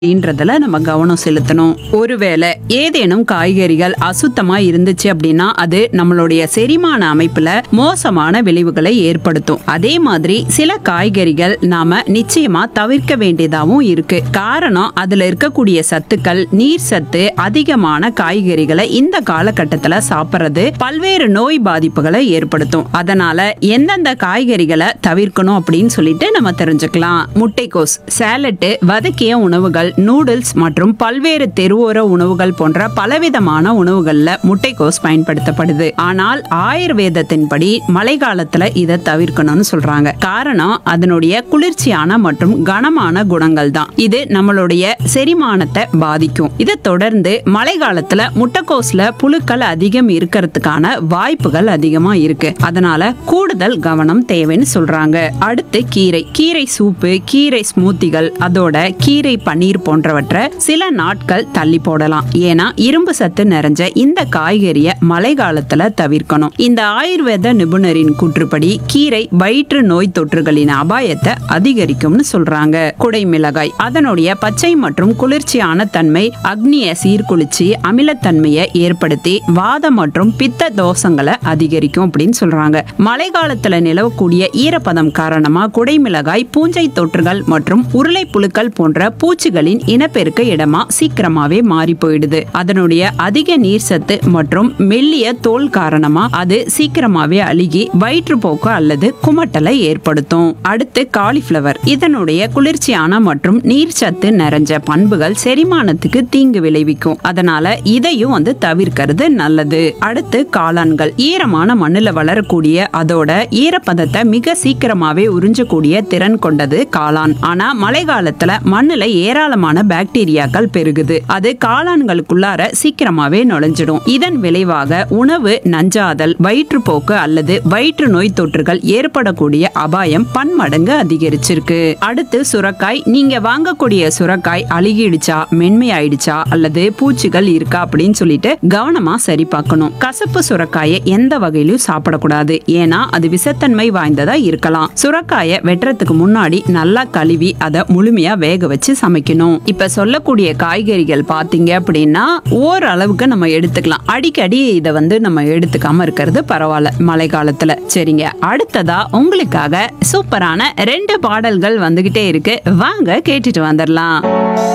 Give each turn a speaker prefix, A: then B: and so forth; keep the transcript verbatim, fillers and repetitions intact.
A: ன்றதுல நம்ம கவனம் செலுத்தணும். ஒருவேளை ஏதேனும் காய்கறிகள் அசுத்தமா இருந்துச்சு அப்படின்னா அது நம்மளுடைய செரிமான அமைப்புல மோசமான விளைவுகளை ஏற்படுத்தும். அதே மாதிரி சில காய்கறிகள் நாம நிச்சயமா தவிர்க்க வேண்டியதாகவும் இருக்கு. காரணம் அதுல இருக்கக்கூடிய சத்துக்கள், நீர் சத்து அதிகமான காய்கறிகளை இந்த காலகட்டத்துல சாப்பிடுறது பல்வேறு நோய் பாதிப்புகளை ஏற்படுத்தும். அதனால எந்தெந்த காய்கறிகளை தவிர்க்கணும் அப்படின்னு சொல்லிட்டு நம்ம தெரிஞ்சுக்கலாம். முட்டைக்கோஸ், சாலட்டு, வதக்கிய உணவுகள், நூடுல்ஸ் மற்றும் பல்வேறு தெருவோர உணவுகள் போன்ற பலவிதமான உணவுகள்ல முட்டைக்கோஸ் பயன்படுத்தப்படுது. ஆனால் ஆயுர்வேதத்தின்படி மழை காலத்துல இதை தவிர்க்கணும்னு சொல்றாங்க. காரணம் அதனுடைய குளிர்ச்சியான மற்றும் கனமான குணங்கள் தான். இது நம்மளுடைய செரிமானத்தை பாதிக்கும். இதை தொடர்ந்து மழை காலத்துல முட்டைக்கோஸ்ல புழுக்கள் அதிகம் இருக்கிறதுக்கான வாய்ப்புகள் அதிகமா இருக்கு. அதனால கூடுதல் கவனம் தேவைன்னு சொல்றாங்க. அடுத்து கீரை, கீரை சூப்பு, கீரை ஸ்மூத்திகள், அதோட கீரை பன்னீர் போன்றவற்றை சில நாட்கள் தள்ளி போடலாம். ஏன்னா இரும்பு சத்து நிறைஞ்ச இந்த காய்கறியை மழை காலத்துல தவிர்க்கணும். இந்த ஆயுர்வேத நிபுணரின் கூற்றுப்படி கீரை வயிற்று நோய் தொற்றுகளின் அபாயத்தை அதிகரிக்கும்னு சொல்றாங்க. குடைமிளகாய் அதனுடைய பச்சை மற்றும் குளிர்ச்சியான தன்மை அக்னியை சீர்குலைச்சி அமிலத்தன்மையை ஏற்படுத்தி வாதம் மற்றும் பித்த தோஷங்களை அதிகரிக்கும் அப்படின்னு சொல்றாங்க. மழை காலத்துல நிலவக்கூடிய ஈரப்பதம் காரணமா குடைமிளகாய் பூஞ்சை தொற்றுகள் மற்றும் உருளை புழுக்கள் போன்ற பூச்சிகளின் இனப்பெருக்க இடமா சீக்கிரமாவே மாறி போயிடுது. அதனுடைய அதிக நீர் சத்து மற்றும் மெல்லிய தோல் காரணமா அது சீக்கிரமாவே அழுகி வயிற்றுப்போக்கு அல்லது குமட்டலை ஏற்படுத்தும். அடுத்து காலிஃபிளவர், இதனுடைய குளிர்ச்சியான மற்றும் நீர் சத்து நிறைஞ்ச பண்புகள் செரிமானத்துக்கு தீங்கு விளைவிக்கும். அதனால இதையும் வந்து தவிர்க்கிறது நல்லது. அடுத்து காளான்கள், ஈரமான மண்ணுல வளரக்கூடிய அதோட ஈரப்பதத்தை மிக சீக்கிரமாவே உறிஞ்சக்கூடிய திறன் கொண்டது காளான். ஆனா மழை காலத்துல மண்ணுல ஏராளமான பாக்டீரியாக்கள் பெருகுது. அது காளான்களுக்குள்ளார சீக்கிரமாவே நுழைஞ்சிடும். இதன் விளைவாக உணவு நஞ்சாதல், வயிற்றுப்போக்கு அல்லது வயிற்று நோய் தொற்றுகள் ஏற்படக்கூடிய அபாயம் பன்மடங்கு அதிகரிச்சிருக்கு. அடுத்து சுரக்காய், நீங்க வாங்கக்கூடிய சுரக்காய் அழுகிடுச்சா, மென்மையாயிடுச்சா அல்லது பூச்சிகள் இருக்கா அப்படின்னு சொல்லிட்டு கவனமா சரி பார்க்கணும். கசப்பு சுரக்காயை எந்த வகையிலும் சாப்பிடக்கூடாது. ஏன்னா அது விஷத்தன்மை வாய்ந்ததா இருக்கலாம். சுரக்காயை வெட்டுறதுக்கு முன்னாடி நல்லா கழுவி அதை முழுமையா வேக வச்சு சமைக்கணும். இப்ப சொல்லக்கூடிய காய்கறிகள் பாத்தீங்க அப்படின்னா ஓரளவுக்கு நம்ம எடுத்துக்கலாம். அடிக்கடி இதை வந்து நம்ம எடுத்துக்காம இருக்கிறது பரவாயில்ல மழை காலத்துல. சரிங்க, அடுத்ததா உங்களுக்காக சூப்பரான ரெண்டு பாடல்கள் வந்துகிட்டே இருக்கு. வாங்க கேட்டுட்டு வந்துடலாம்.